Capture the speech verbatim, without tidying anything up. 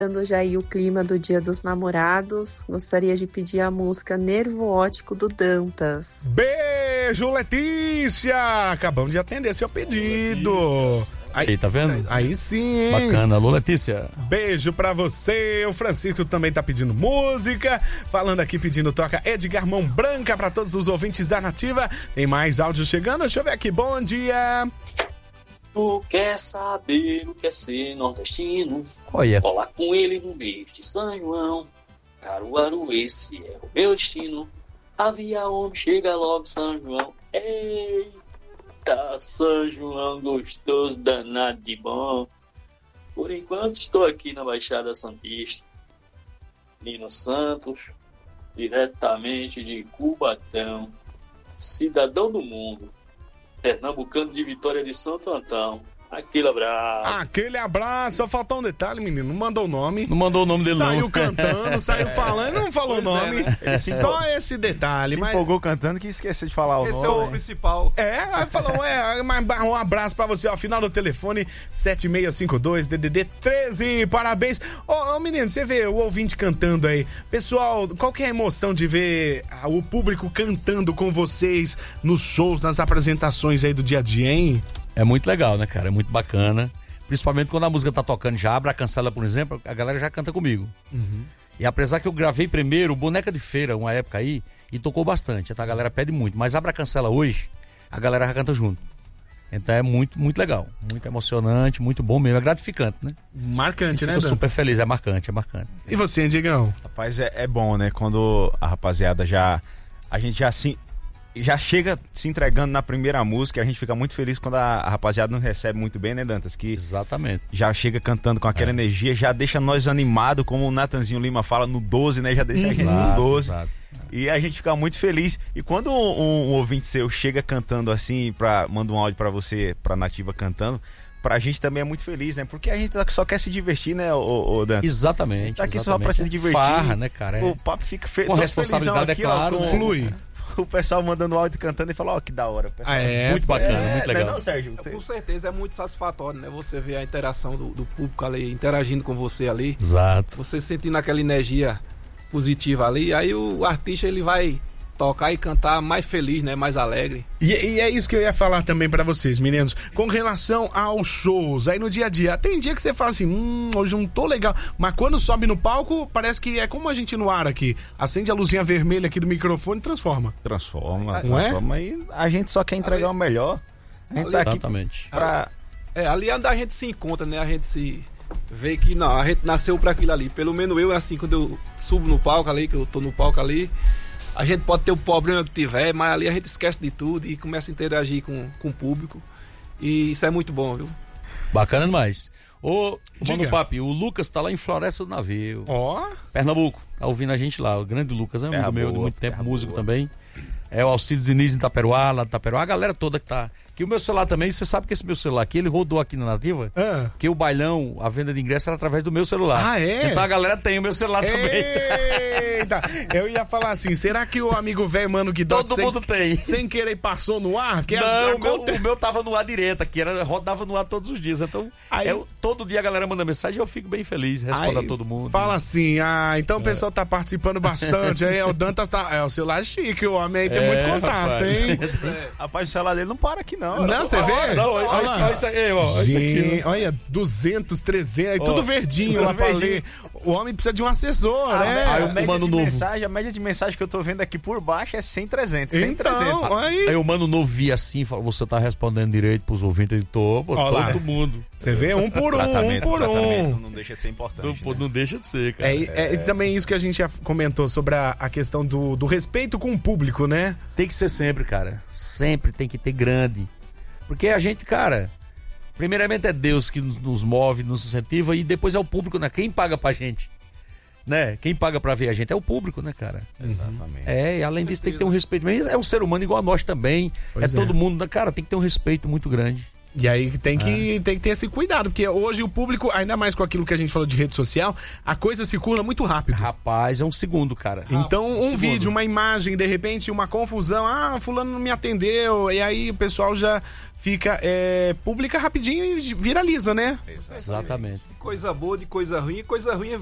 Dando já aí o clima do Dia dos Namorados, gostaria de pedir a música Nervo Óptico do Dantas. Beijo, Letícia! Acabamos de atender seu pedido. Aí, tá vendo? Aí sim, hein? Bacana. Alô, Letícia. Beijo pra você. O Francisco também tá pedindo música. Falando aqui, pedindo toca Edgar Mão Branca pra todos os ouvintes da Nativa. Tem mais áudio chegando. Deixa eu ver aqui. Bom dia. Tu quer saber o que é ser nordestino? Olha. Colar com ele no mês de São João. Caruaru, esse é o meu destino. Havia homem, chega logo São João. Eita, São João gostoso, danado de bom. Por enquanto estou aqui na Baixada Santista. Nino Santos, diretamente de Cubatão. Cidadão do mundo. Pernambucano de Vitória de Santo Antão. Aquele abraço. Aquele abraço. Só faltou um detalhe, menino. Não mandou o nome. Não mandou o nome dele, saiu não. Saiu cantando, saiu falando, não falou o nome. É, né? Só esse detalhe. Se mas... empolgou cantando que esqueceu de falar Esqueceu o nome. Esse é o principal. É, aí falou, é, um abraço pra você, ó. Final do telefone sete seis cinco dois, D D D treze. Parabéns. Ô, ô, menino, você vê o ouvinte cantando aí. Pessoal, qual que é a emoção de ver o público cantando com vocês nos shows, nas apresentações aí do dia a dia, hein? É muito legal, né, cara? É muito bacana. Principalmente quando a música tá tocando, já abre a cancela, por exemplo, a galera já canta comigo. Uhum. E apesar que eu gravei primeiro Boneca de Feira, uma época aí, e tocou bastante, então a galera pede muito. Mas abre a cancela hoje, a galera já canta junto. Então é muito, muito legal. Muito emocionante, muito bom mesmo. É gratificante, né? Marcante, né, Eu Dan? super feliz, é marcante, é marcante. E você, Digão? Rapaz, é, é bom, né? Quando a rapaziada já... A gente já se... já chega se entregando na primeira música, a gente fica muito feliz quando a, a rapaziada nos recebe muito bem, né, Dantas? Que exatamente. Já chega cantando com aquela é. energia, já deixa nós animados, como o Natanzinho Lima fala, no doze, né? Já deixa a gente no doze. Exato. E a gente fica muito feliz. E quando um, um, um ouvinte seu chega cantando assim, pra, manda um áudio pra você, pra Nativa cantando, pra gente também é muito feliz, né? Porque a gente só quer se divertir, né, ô, ô Dan? Exatamente. Tá aqui exatamente. Só pra se divertir. Farra, né, cara? É. O papo fica feio. Com responsabilidade, aqui, é claro. Ó, com... Flui. O pessoal mandando áudio cantando e fala, ó, oh, que da hora. Pessoal. Ah, é, muito bacana, é, muito legal. Não, Sérgio? É, com certeza é muito satisfatório, né? Você ver a interação do, do público ali, interagindo com você ali. Exato. Você sentindo aquela energia positiva ali, aí o artista ele vai tocar e cantar mais feliz, né? Mais alegre. E, e é isso que eu ia falar também pra vocês, meninos. Com relação aos shows, aí no dia a dia, tem dia que você fala assim, hum, hoje não tô legal. Mas quando sobe no palco, parece que é como a gente no ar aqui. Acende a luzinha vermelha aqui do microfone e transforma. Transforma, não transforma. É? E a gente só quer entregar ali, o melhor. A gente ali, tá aqui exatamente. Pra... É, ali é onde a gente se encontra, né? A gente se vê que não, a gente nasceu pra aquilo ali. Pelo menos eu, assim, quando eu subo no palco ali, que eu tô no palco ali, a gente pode ter o problema que tiver, mas ali a gente esquece de tudo e começa a interagir com, com o público. E isso é muito bom, viu? Bacana demais. Ô, Mano Papi, o Lucas tá lá em Floresta do Navio. Ó. Oh. Pernambuco. Tá ouvindo a gente lá. O grande Lucas, é um amigo meu de muito tempo, músico boa. Também. É o Alcides Diniz em Itaperuá, lá de Itaperuá. A galera toda que tá... Que o meu celular também, você sabe que esse meu celular aqui, ele rodou aqui na Nativa, ah. que o bailão, a venda de ingresso era através do meu celular. Ah, é? Então a galera tem o meu celular Eita. também. Eita, eu ia falar assim, será que o amigo velho, mano, que todo sem, mundo tem. Sem querer passou no ar? Porque não, a, a o, meu, conta... o meu tava no ar direto aqui, era, rodava no ar todos os dias. Então, aí, eu, todo dia a galera manda mensagem e eu fico bem feliz, respondo a todo mundo. Fala assim, ah, então o pessoal tá participando bastante, aí o Dantas tá... É, o celular é chique, o homem aí tem é, muito contato, rapaz. hein? É. Rapaz, o celular dele não para aqui, não. Não, você vê? Não, olha, olha, olha isso aí, ó. Gente, isso aqui, olha, duzentos, trezentos, ó, tudo verdinho lá pra ler. O homem precisa de um assessor, ah, né? Aí, a, média de mensagem, a média de mensagem que eu tô vendo aqui por baixo é cem, trezentos. cem, então, trezentos. Aí. aí o Mano Novo via assim, fala, você tá respondendo direito pros ouvintes, ele tô, pô, todo lá. Mundo. Você vê um por um, um por um. Não deixa de ser importante. Não, né? não deixa de ser, cara. É, é, é também isso que a gente já comentou sobre a, a questão do, do respeito com o público, né? Tem que ser sempre, cara. Sempre tem que ter grande. Porque a gente, cara, primeiramente é Deus que nos, nos move, nos incentiva e depois é o público, né? Quem paga pra gente? Né? Quem paga pra ver a gente é o público, né, cara? Exatamente. É, e além disso tem que ter um respeito. Mas é um ser humano igual a nós também. Pois é, é todo mundo, cara, tem que ter um respeito muito grande. E aí tem que, é. tem que ter esse cuidado, porque hoje o público, ainda mais com aquilo que a gente falou de rede social, a coisa circula muito rápido. Rapaz, é um segundo, cara. Então, um, um vídeo, uma imagem, de repente, uma confusão, ah, fulano não me atendeu, e aí o pessoal já fica, é, publica rapidinho e viraliza, né? Exatamente. De coisa boa, de coisa ruim, coisa ruim é